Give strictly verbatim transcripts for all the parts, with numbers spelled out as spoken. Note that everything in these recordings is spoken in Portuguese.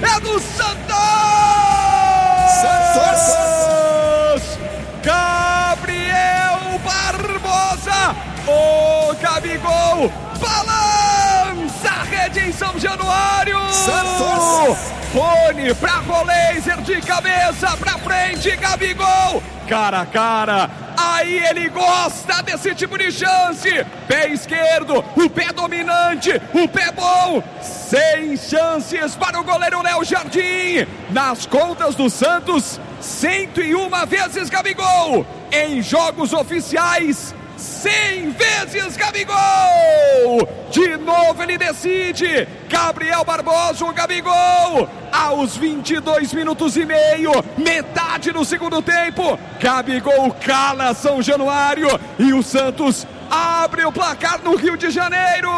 é do Santos! Santos! Gabriel Barbosa, o Gabigol, balança a rede em São Januário! Santos! Rony pra Roleiser de cabeça pra frente, Gabigol, cara a cara, aí ele gosta desse tipo de chance, pé esquerdo, o pé dominante, o pé bom, sem chances para o goleiro Léo Jardim, nas contas do Santos, cento e uma vezes Gabigol, em jogos oficiais, cem vezes Gabigol! De novo ele decide, Gabriel Barbosa, o Gabigol, aos vinte e dois minutos e meio, metade do segundo tempo, Gabigol cala São Januário e o Santos abre o placar no Rio de Janeiro.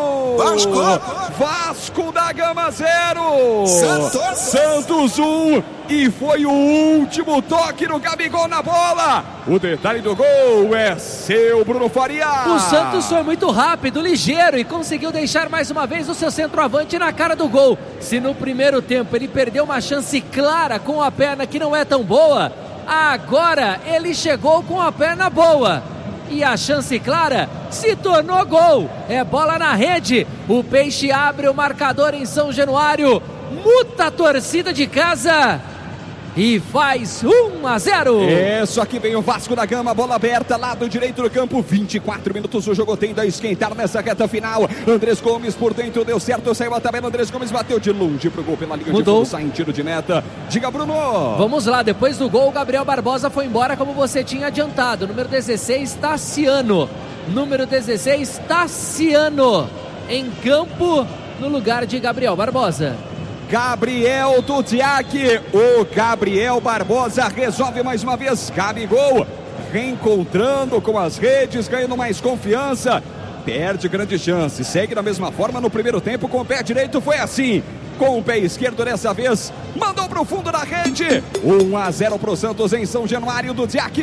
Vasco, Vasco da Gama zero, Santos, Santos um, e foi o último toque no Gabigol na bola. O detalhe do gol é seu, Bruno Faria. O Santos foi muito rápido, ligeiro e conseguiu deixar mais uma vez o seu centroavante na cara do gol. Se no primeiro tempo ele perdeu uma chance clara com a perna que não é tão boa, agora ele chegou com a perna boa. E a chance clara se tornou gol. É bola na rede. O Peixe abre o marcador em São Januário. Muta a torcida de casa. E faz um a zero. Isso, aqui vem o Vasco da Gama, bola aberta, lado direito do campo, vinte e quatro minutos, o jogo tende a esquentar nessa reta final. Andrés Gomes por dentro, deu certo, saiu a tabela, Andrés Gomes bateu de longe pro gol pela linha Mudou. de fundo, sai em tiro de meta. Diga, Bruno. Vamos lá, depois do gol, Gabriel Barbosa foi embora como você tinha adiantado. Número dezesseis, Tassiano. Número dezesseis, Tassiano. Em campo, no lugar de Gabriel Barbosa. Gabriel Duziak, o Gabriel Barbosa resolve mais uma vez, Gabigol reencontrando com as redes, ganhando mais confiança, perde grande chance, segue da mesma forma no primeiro tempo, com o pé direito foi assim, com o pé esquerdo dessa vez, mandou para o fundo da rede, um a zero para o Santos em São Januário. Duziak.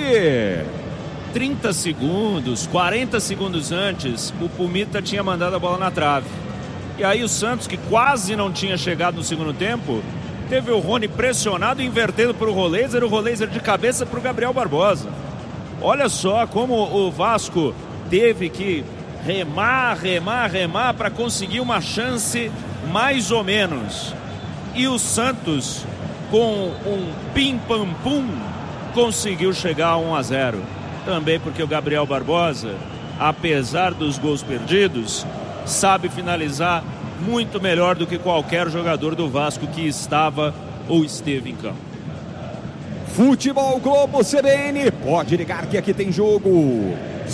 trinta segundos, quarenta segundos antes, o Pumita tinha mandado a bola na trave. E aí o Santos, que quase não tinha chegado no segundo tempo, teve o Rony pressionado e invertendo para o Roleiser, o Roleiser de cabeça para o Gabriel Barbosa. Olha só como o Vasco teve que remar, remar, remar para conseguir uma chance mais ou menos. E o Santos, com um pim-pam-pum, conseguiu chegar a um a zero. Também porque o Gabriel Barbosa, apesar dos gols perdidos, sabe finalizar muito melhor do que qualquer jogador do Vasco que estava ou esteve em campo. Futebol Globo C B N, pode ligar que aqui tem jogo.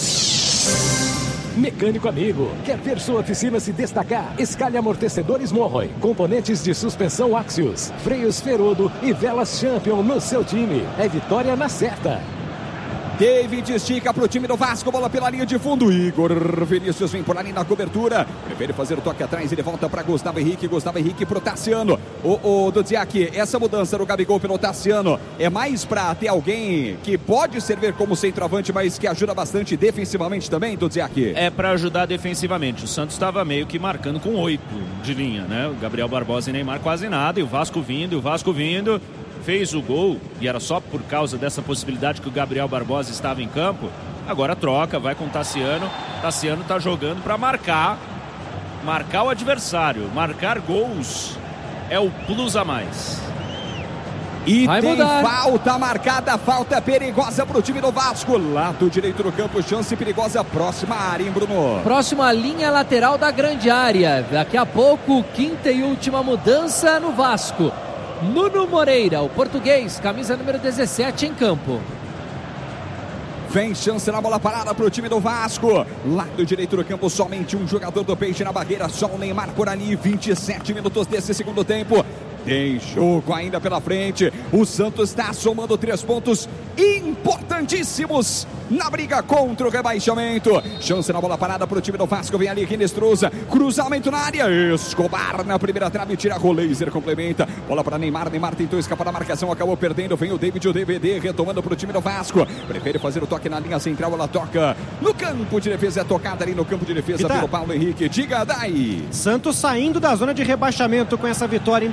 Mecânico amigo, quer ver sua oficina se destacar? Escalhe amortecedores Morroy, componentes de suspensão Axios, freios Ferodo e velas Champion no seu time. É vitória na certa. David estica para o time do Vasco, bola pela linha de fundo, Igor Vinícius vem por ali na cobertura, prefere fazer o toque atrás, ele volta para Gustavo Henrique, Gustavo Henrique pro Tassiano, o, o Duziak, essa mudança do Gabigol pelo Tassiano, é mais para ter alguém que pode servir como centroavante, mas que ajuda bastante defensivamente também, Duziak? É para ajudar defensivamente, o Santos estava meio que marcando com oito de linha, né, o Gabriel Barbosa e Neymar quase nada, e o Vasco vindo, e o Vasco vindo, fez o gol, e era só por causa dessa possibilidade que o Gabriel Barbosa estava em campo. Agora troca, vai com o Tassiano. Tassiano está jogando para marcar, marcar o adversário, marcar gols é o plus a mais. E vai tem mudar. Falta marcada, falta perigosa para o time do Vasco, lado direito do campo, chance perigosa, próxima área, hein, Bruno? Próxima linha lateral da grande área, daqui a pouco, quinta e última mudança no Vasco. Nuno Moreira, o português, camisa número dezessete em campo. Vem chance na bola parada para o time do Vasco. Lado direito do campo, somente um jogador do Peixe na barreira, só o Neymar por ali. vinte e sete minutos desse segundo tempo. Tem jogo ainda pela frente. O Santos está somando três pontos importantíssimos na briga contra o rebaixamento. Chance na bola parada para o time do Vasco. Vem ali Rinestruza. Cruzamento na área. Escobar na primeira trave. Tira Roleiser. Complementa. Bola para Neymar. Neymar tentou escapar da marcação. Acabou perdendo. Vem o David, o D V D. Retomando para o time do Vasco. Prefere fazer o toque na linha central. Ela toca no campo de defesa. É tocada ali no campo de defesa pelo Paulo Henrique. Diga, Dai. Santos saindo da zona de rebaixamento com essa vitória, indo a vinte e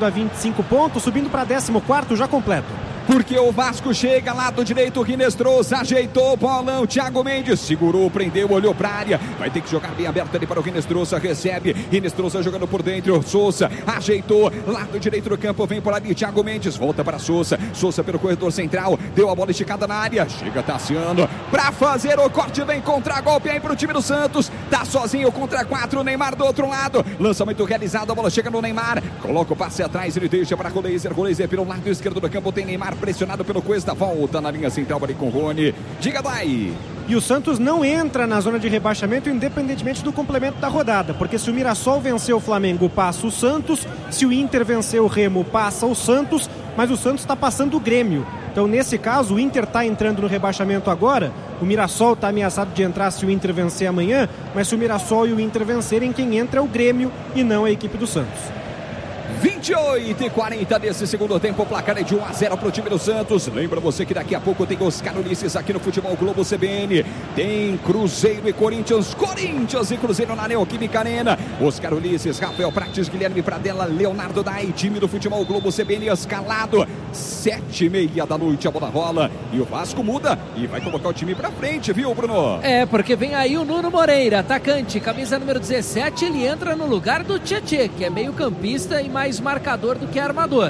cinco pontos, subindo para décimo quarto já completo. Porque o Vasco chega, lado direito, Rinestrosa, ajeitou o bolão, Thiago Mendes, segurou, prendeu, olhou pra área, vai ter que jogar bem aberto ali para o Rinestrosa, recebe, Rinestrosa jogando por dentro, Sousa, ajeitou, lado direito do campo, vem por ali, Thiago Mendes, volta para Sousa, Sousa pelo corredor central, deu a bola esticada na área, chega Tassiano, pra fazer o corte, vem contra-golpe aí pro time do Santos, tá sozinho contra quatro, Neymar do outro lado, lançamento realizado, a bola chega no Neymar, coloca o passe atrás, ele deixa para Roleiser, Roleiser pelo lado esquerdo do campo, tem Neymar pressionado pelo Cuesta, volta na linha central ali com o Rony, diga daí. E o Santos não entra na zona de rebaixamento independentemente do complemento da rodada, porque se o Mirassol vencer o Flamengo, passa o Santos, se o Inter vencer o Remo, passa o Santos, mas o Santos está passando o Grêmio. Então, nesse caso, o Inter está entrando no rebaixamento agora, o Mirassol está ameaçado de entrar se o Inter vencer amanhã, mas se o Mirassol e o Inter vencerem, quem entra é o Grêmio e não a equipe do Santos. vinte e oito e quarenta desse segundo tempo, o placar é de um a zero para o time do Santos. Lembra você que daqui a pouco tem Oscar Ulisses aqui no Futebol Globo C B N. Tem Cruzeiro e Corinthians, Corinthians e Cruzeiro na Neoquímica Arena. Oscar Ulisses, Rafael Prates, Guilherme Pradella, Leonardo Dai, time do Futebol Globo C B N escalado. Sete e meia da noite a bola rola e o Vasco muda e vai colocar o time pra frente, viu, Bruno? É, porque vem aí o Nuno Moreira, atacante, camisa número dezessete, ele entra no lugar do Tietê, que é meio campista e mais marcador do que armador.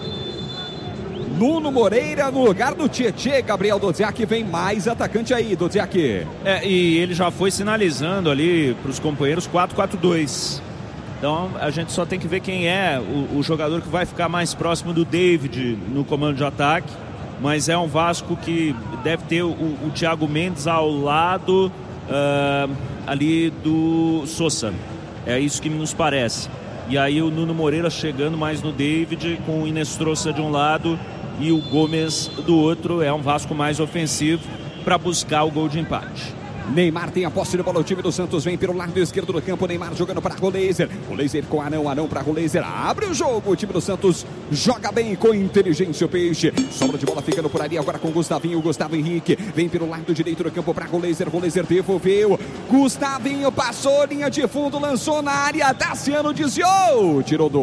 Nuno Moreira no lugar do Tietê, Gabriel Dodziak, vem mais atacante aí, Dodziak. É, e ele já foi sinalizando ali para os companheiros quatro quatro dois. Então a gente só tem que ver quem é o, o jogador que vai ficar mais próximo do David no comando de ataque. Mas é um Vasco que deve ter o, o Thiago Mendes ao lado uh, ali do Sousa. É isso que nos parece. E aí o Nuno Moreira chegando mais no David, com o Inestrosa de um lado e o Gomes do outro. É um Vasco mais ofensivo para buscar o gol de empate. Neymar tem a posse de bola, o time do Santos vem pelo lado esquerdo do campo, Neymar jogando para Roleiser, Roleiser com Anão, Anão para Roleiser, abre o jogo, o time do Santos joga bem com inteligência o Peixe, sobra de bola ficando por ali agora com Gustavinho, Gustavo Henrique, vem pelo lado direito do campo para Roleiser, Roleiser devolveu, Gustavinho passou, linha de fundo, lançou na área, Tassiano desviou, tirou do